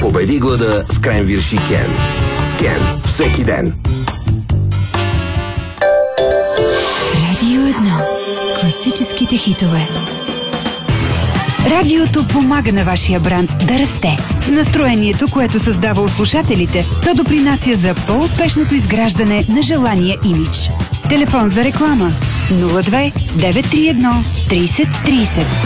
Победи глада с Кренвирши Кен. С Кен всеки ден. Радио 1. Класическите хитове. Радиото помага на вашия бранд да расте. С настроението, което създава у слушателите, то допринася за по-успешното изграждане на желания имидж. Телефон за реклама 02 931 30 30.